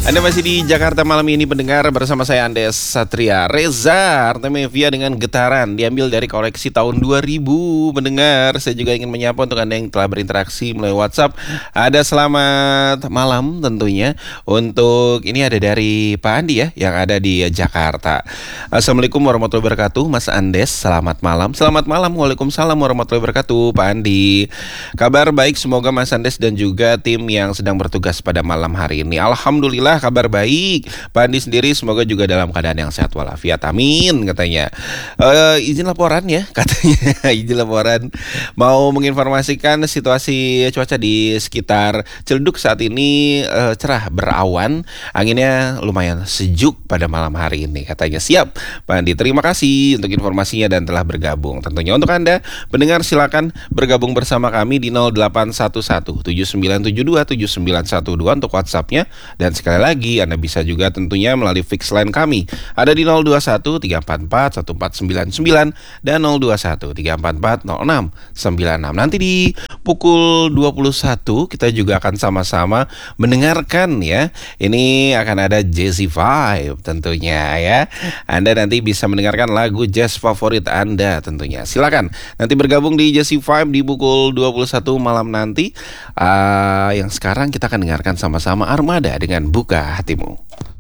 Anda masih di Jakarta malam ini pendengar bersama saya Andes Satria. Reza Artemevia dengan Getaran diambil dari koleksi tahun 2000 pendengar. Saya juga ingin menyapa untuk Anda yang telah berinteraksi melalui WhatsApp. Ada selamat malam tentunya. Untuk ini ada dari Pak Andi ya yang ada di Jakarta. Assalamualaikum warahmatullahi wabarakatuh Mas Andes, selamat malam. Selamat malam, waalaikumsalam warahmatullahi wabarakatuh Pak Andi. Kabar baik, semoga Mas Andes dan juga tim yang sedang bertugas pada malam hari ini. Alhamdulillah kabar baik. Pak Andi sendiri semoga juga dalam keadaan yang sehat walafiat. Amin katanya. Izin laporan ya katanya. Izin laporan. Mau menginformasikan situasi cuaca di sekitar Ciledug saat ini cerah berawan. Anginnya lumayan sejuk pada malam hari ini katanya. Siap Pak Andi. Terima kasih untuk informasinya dan telah bergabung. Tentunya untuk Anda pendengar silakan bergabung bersama kami di 0811 7972 7912 untuk WhatsApp-nya. Dan sekali lagi Anda bisa juga tentunya melalui fix line kami. Ada di 021 344 1499 dan 021 344 0696. Nanti di pukul 21 kita juga akan sama-sama mendengarkan ya. Ini akan ada Jazzy Vibe tentunya ya. Anda nanti bisa mendengarkan lagu jazz favorit Anda tentunya. Silakan nanti bergabung di Jazzy Vibe di pukul 21 malam nanti. Yang sekarang kita akan dengarkan sama-sama Armada dengan Buka Hatimu.